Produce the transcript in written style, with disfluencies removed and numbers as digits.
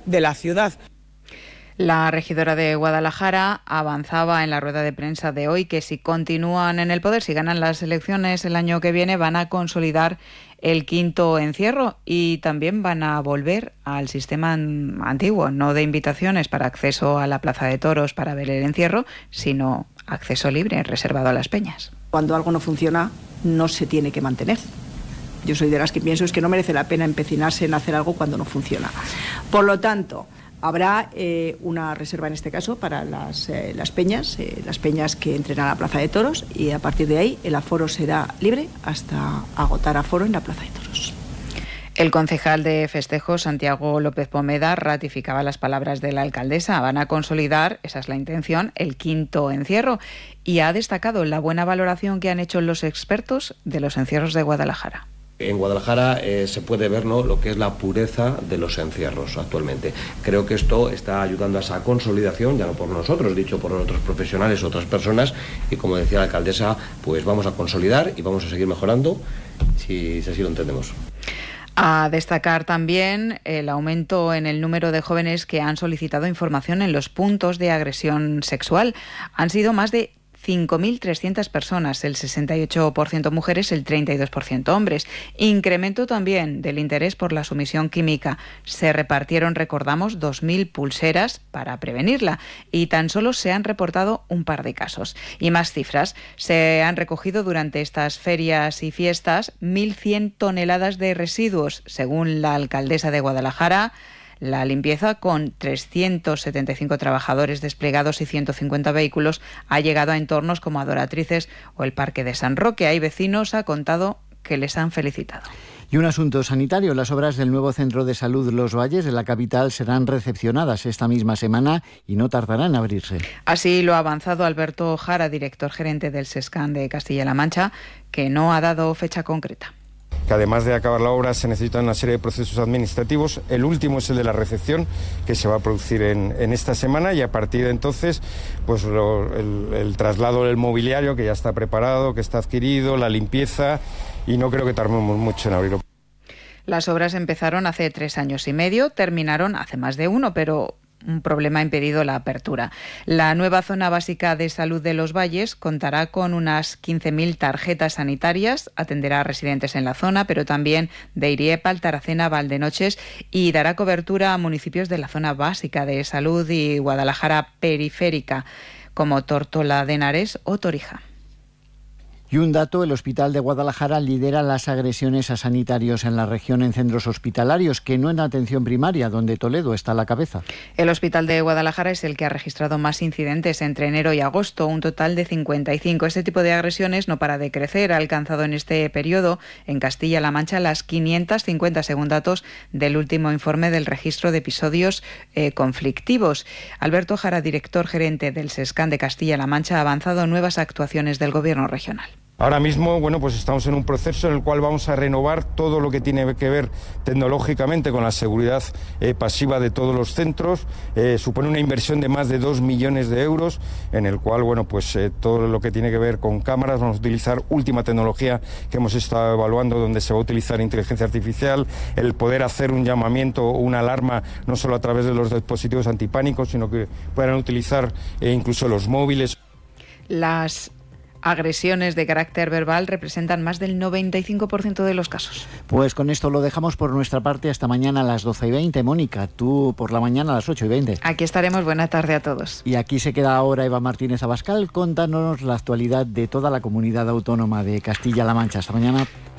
de la ciudad. La regidora de Guadalajara avanzaba en la rueda de prensa de hoy que si continúan en el poder, si ganan las elecciones el año que viene, van a consolidar el quinto encierro y también van a volver al sistema antiguo, no de invitaciones para acceso a la Plaza de Toros para ver el encierro, sino acceso libre, reservado a las peñas. Cuando algo no funciona, no se tiene que mantener. Yo soy de las que pienso es que no merece la pena empecinarse en hacer algo cuando no funciona. Por lo tanto, habrá una reserva en este caso para las peñas que entren a la Plaza de Toros, y a partir de ahí el aforo será libre hasta agotar aforo en la Plaza de Toros. El concejal de festejos, Santiago López Pomeda, ratificaba las palabras de la alcaldesa. Van a consolidar, esa es la intención, el quinto encierro, y ha destacado la buena valoración que han hecho los expertos de los encierros de Guadalajara. En Guadalajara se puede ver, ¿no?, lo que es la pureza de los encierros actualmente. Creo que esto está ayudando a esa consolidación, ya no por nosotros, dicho por otros profesionales, otras personas, y como decía la alcaldesa, pues vamos a consolidar y vamos a seguir mejorando si así lo entendemos. A destacar también el aumento en el número de jóvenes que han solicitado información en los puntos de agresión sexual. Han sido más de 5.300 personas, el 68% mujeres, el 32% hombres. Incremento también del interés por la sumisión química. Se repartieron, recordamos, 2.000 pulseras para prevenirla y tan solo se han reportado un par de casos. Y más cifras. Se han recogido durante estas ferias y fiestas 1.100 toneladas de residuos, según la alcaldesa de Guadalajara. La limpieza, con 375 trabajadores desplegados y 150 vehículos, ha llegado a entornos como Adoratrices o el Parque de San Roque. Hay vecinos, ha contado, que les han felicitado. Y un asunto sanitario. Las obras del nuevo Centro de Salud Los Valles de la capital serán recepcionadas esta misma semana y no tardarán en abrirse. Así lo ha avanzado Alberto Jara, director gerente del SESCAN de Castilla-La Mancha, que no ha dado fecha concreta. Que además de acabar la obra se necesitan una serie de procesos administrativos. El último es el de la recepción, que se va a producir en esta semana, y a partir de entonces pues el traslado del mobiliario, que ya está preparado, que está adquirido, la limpieza, y no creo que tardemos mucho en abrirlo. Las obras empezaron hace 3 años y medio, terminaron hace más de 1, pero un problema ha impedido la apertura. La nueva zona básica de salud de Los Valles contará con unas 15.000 tarjetas sanitarias, atenderá a residentes en la zona, pero también de Iriepal, Taracena, Valdenoches, y dará cobertura a municipios de la zona básica de salud y Guadalajara periférica, como Tórtola de Henares o Torija. Y un dato, el Hospital de Guadalajara lidera las agresiones a sanitarios en la región en centros hospitalarios, que no en atención primaria, donde Toledo está a la cabeza. El Hospital de Guadalajara es el que ha registrado más incidentes entre enero y agosto, un total de 55. Este tipo de agresiones no para de crecer. Ha alcanzado en este periodo en Castilla-La Mancha las 550, según datos del último informe del registro de episodios conflictivos. Alberto Jara, director gerente del SESCAN de Castilla-La Mancha, ha avanzado nuevas actuaciones del Gobierno regional. Ahora mismo, pues estamos en un proceso en el cual vamos a renovar todo lo que tiene que ver tecnológicamente con la seguridad pasiva de todos los centros. Supone una inversión de más de 2 millones de euros, en el cual, todo lo que tiene que ver con cámaras, vamos a utilizar última tecnología que hemos estado evaluando, donde se va a utilizar inteligencia artificial, el poder hacer un llamamiento o una alarma, no solo a través de los dispositivos antipánicos, sino que puedan utilizar incluso los móviles. Las agresiones de carácter verbal representan más del 95% de los casos. Pues con esto lo dejamos por nuestra parte. Hasta mañana a las 12:20. Mónica, tú por la mañana a las 8:20. Aquí estaremos. Buena tarde a todos. Y aquí se queda ahora Eva Martínez Abascal contándonos la actualidad de toda la comunidad autónoma de Castilla-La Mancha. Hasta mañana.